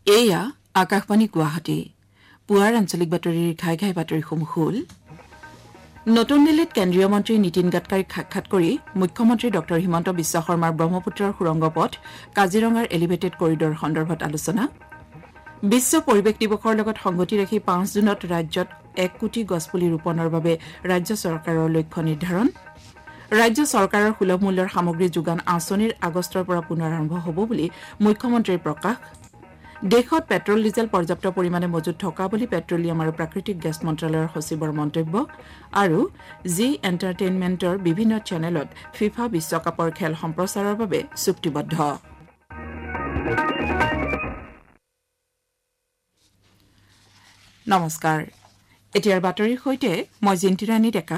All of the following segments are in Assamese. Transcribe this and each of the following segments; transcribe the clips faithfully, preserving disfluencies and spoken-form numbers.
এয়া আকাশবাণী গুৱাহাটী পুৱাৰ আঞ্চলিক বাতৰিৰ ঘাই ঘাই বাতৰিসমূহ হ'ল নতুন দিল্লীত কেন্দ্ৰীয় মন্ত্ৰী নীতিন গাডকাৰীক সাক্ষাৎ কৰি মুখ্যমন্ত্ৰী ডক্টৰ হিমন্ত বিশ্ব শৰ্মাৰ ব্ৰহ্মপুত্ৰৰ সুৰংগ পথ কাজিৰঙাৰ এলিভেটেড কৰিডৰ সন্দৰ্ভত আলোচনা বিশ্ব পৰিৱেশ দিৱসৰ লগত সংগতি ৰাখি পাঁচ জুনত ৰাজ্যত এক কোটি গছপুলি ৰোপণৰ বাবে ৰাজ্য চৰকাৰৰ লক্ষ্য নিৰ্ধাৰণ ৰাজ্য চৰকাৰৰ সুলভ মূল্যৰ সামগ্ৰী যোগান আঁচনিৰ আগষ্টৰ পৰা পুনৰ আৰম্ভ হ'ব বুলি মুখ্যমন্ত্ৰীৰ প্ৰকাশ দেশত পেট্ৰল ডিজেল পৰ্যাপ্ত পৰিমাণে মজুত থকা বুলি পেট্ৰলিয়াম আৰু প্ৰাকৃতিক গেছ মন্ত্ৰালয়ৰ সচিবৰ মন্তব্য আৰু জি এণ্টাৰটেইনমেণ্টৰ বিভিন্ন চেনেলত ফিফা বিশ্বকাপৰ খেল সম্প্ৰচাৰৰ বাবে চুক্তিবদ্ধ নমস্কাৰ এতিয়াৰ বাতৰিৰ সৈতে মই জিন্তিৰাণী ডেকা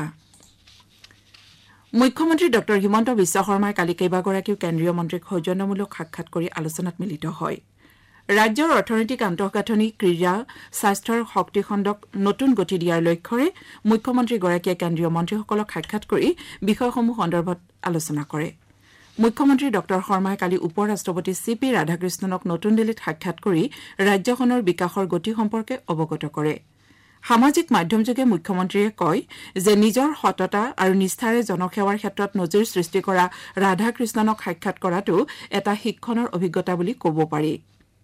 মুখ্যমন্ত্ৰী ডক্টৰ হিমন্ত বিশ্ব শৰ্মাই কালি কেইবাগৰাকীও কেন্দ্ৰীয় মন্ত্ৰীক সৌজন্যমূলক সাক্ষাৎ কৰি আলোচনাত মিলিত হয় ৰাজ্যৰ অৰ্থনৈতিক আন্তঃগাঁথনি ক্ৰীড়া স্বাস্থ্যৰ শক্তিখণ্ডক নতুন গতি দিয়াৰ লক্ষ্যৰে মুখ্যমন্ত্ৰীগৰাকীয়ে কেন্দ্ৰীয় মন্ত্ৰীসকলক সাক্ষাৎ কৰি বিষয়সমূহ সন্দৰ্ভত আলোচনা কৰে মুখ্যমন্ত্ৰী ডক্টৰ শৰ্মাই কালি উপ ৰাষ্ট্ৰপতি চি পি ৰাধাকৃষ্ণনক নতুন দিল্লীত সাক্ষাৎ কৰি ৰাজ্যখনৰ বিকাশৰ গতি সম্পৰ্কে অৱগত কৰে সামাজিক মাধ্যমযোগে মুখ্যমন্ত্ৰীয়ে কয় যে নিজৰ সততা আৰু নিষ্ঠাৰে জনসেৱাৰ ক্ষেত্ৰত নজিৰ সৃষ্টি কৰা ৰাধাকৃষ্ণনক সাক্ষাৎ কৰাটো এটা শিক্ষণৰ অভিজ্ঞতা বুলি ক'ব পাৰি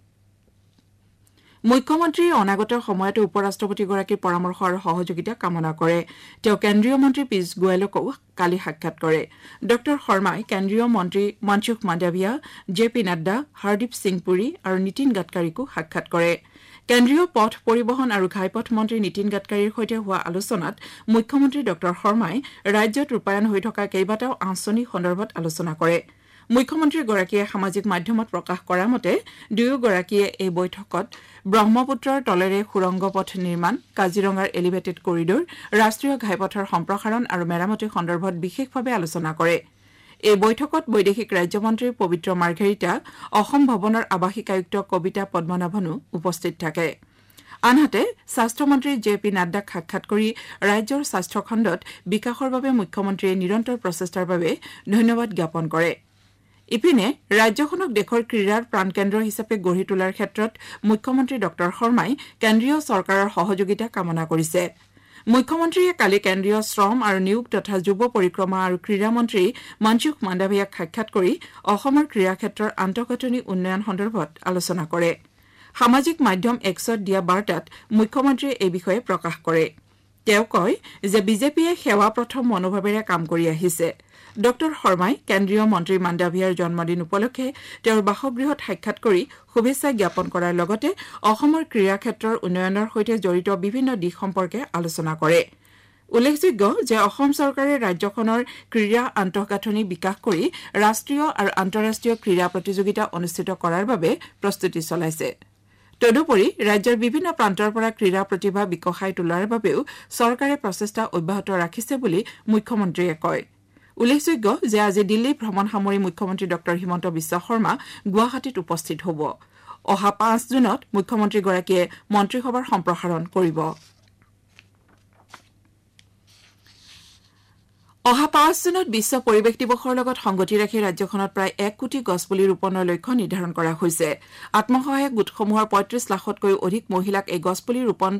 মুখ্যমন্ত্ৰীয়ে অনাগত সময়তো উপ ৰাষ্ট্ৰপতিগৰাকীৰ পৰামৰ্শ আৰু সহযোগিতা কামনা কৰে তেওঁ কেন্দ্ৰীয় মন্ত্ৰী পীয়ুষ গোৱেলকো কালি সাক্ষাৎ কৰে ডক্টৰ শৰ্মাই কেন্দ্ৰীয় মন্ত্ৰী মনসুখ মাণ্ডাভিয়া জে পি নাড্ডা হৰদীপ সিং পুৰী আৰু নীতিন গাডকাৰীকো সাক্ষাৎ কৰে কেন্দ্ৰীয় পথ পৰিবহণ আৰু ঘাইপথ মন্ত্ৰী নীতিন গাডকাৰীৰ সৈতে হোৱা আলোচনাত মুখ্যমন্ত্ৰী ডক্টৰ শৰ্মাই ৰাজ্যত ৰূপায়ণ হৈ থকা কেইবাটাও আঁচনি সন্দৰ্ভত আলোচনা কৰে মুখ্যমন্ত্ৰীগৰাকীয়ে সামাজিক মাধ্যমত প্ৰকাশ কৰা মতে দুয়োগৰাকীয়ে এই বৈঠকত ব্ৰহ্মপুত্ৰৰ তলেৰে সুৰংগ পথ নিৰ্মাণ কাজিৰঙাৰ এলিভেটেড কৰিডৰ ৰাষ্ট্ৰীয় ঘাইপথৰ সম্প্ৰসাৰণ আৰু মেৰামতি সন্দৰ্ভত বিশেষভাৱে আলোচনা কৰে এই বৈঠকত বৈদেশিক ৰাজ্যমন্ত্ৰী পবিত্ৰ মাৰ্ঘেৰিটা অসম ভৱনৰ আৱাসিক আয়ুক্ত কবিতা পদ্মনাভনো উপস্থিত থাকে আনহাতে স্বাস্থ্যমন্ত্ৰী জে পি নাড্ডাক সাক্ষাৎ কৰি ৰাজ্যৰ স্বাস্থ্য খণ্ডত বিকাশৰ বাবে মুখ্যমন্ত্ৰীয়ে নিৰন্তৰ প্ৰচেষ্টাৰ বাবে ধন্যবাদ জ্ঞাপন কৰে ইপিনে ৰাজ্যখনক দেশৰ ক্ৰীড়াৰ প্ৰাণকেন্দ্ৰ হিচাপে গঢ়ি তোলাৰ ক্ষেত্ৰত মুখ্যমন্ত্ৰী ডক্টৰ শৰ্মাই কেন্দ্ৰীয় চৰকাৰৰ সহযোগিতা কামনা কৰিছে মুখ্যমন্ত্ৰীয়ে কালি কেন্দ্ৰীয় শ্ৰম আৰু নিয়োগ তথা যুৱ পৰিক্ৰমা আৰু ক্ৰীড়া মন্ত্ৰী মনসুখ মাণ্ডাভিয়াক সাক্ষাৎ কৰি অসমৰ ক্ৰীড়া ক্ষেত্ৰৰ আন্তঃগাঁথনি উন্নয়ন সন্দৰ্ভত আলোচনা কৰে সামাজিক মাধ্যম এক্সত দিয়া বাৰ্তাত মুখ্যমন্ত্ৰীয়ে এই বিষয়ে প্ৰকাশ কৰে তেওঁ কয় যে বিজেপিয়ে সেৱা প্ৰথম মনোভাৱেৰে কাম কৰি আহিছে ডক্টৰ শৰ্মাই কেন্দ্ৰীয় মন্ত্ৰী মাণ্ডাভিয়াৰ জন্মদিন উপলক্ষে তেওঁৰ বাসগৃহত সাক্ষাৎ কৰি শুভেচ্ছা জ্ঞাপন কৰাৰ লগতে অসমৰ ক্ৰীড়া ক্ষেত্ৰৰ উন্নয়নৰ সৈতে জড়িত বিভিন্ন দিশ সম্পৰ্কে আলোচনা কৰে উল্লেখযোগ্য যে অসম চৰকাৰে ৰাজ্যখনৰ ক্ৰীড়া আন্তঃগাঁথনি বিকাশ কৰি ৰাষ্ট্ৰীয় আৰু আন্তঃৰাষ্ট্ৰীয় ক্ৰীড়া প্ৰতিযোগিতা অনুষ্ঠিত কৰাৰ বাবে প্ৰস্তুতি চলাইছে তদুপৰি ৰাজ্যৰ বিভিন্ন প্ৰান্তৰ পৰা ক্ৰীড়া প্ৰতিভা বিকশাই তোলাৰ বাবেও চৰকাৰে প্ৰচেষ্টা অব্যাহত ৰাখিছে বুলি মুখ্যমন্ত্ৰীয়ে কয় উল্লেখযোগ্য যে আজি দিল্লী ভ্ৰমণ সামৰি মুখ্যমন্ত্ৰী ডক্টৰ হিমন্ত বিশ্ব শৰ্মা গুৱাহাটীত উপস্থিত হ'ব অহা পাঁচ জুনত মুখ্যমন্ত্ৰীগৰাকীয়ে মন্ত্ৰীসভাৰ সম্প্ৰসাৰণ কৰিব অহা পাঁচ জুনত বিশ্ব পৰিৱেশ দিৱসৰ লগত সংগতি ৰাখি ৰাজ্যখনত প্ৰায় এক কোটি গছপুলি ৰোপণৰ লক্ষ্য নিৰ্ধাৰণ কৰা হৈছে আত্মসহায়ক গোটসমূহৰ পঁয়ত্ৰিশ লাখতকৈও অধিক মহিলাক এই গছপুলি ৰোপণ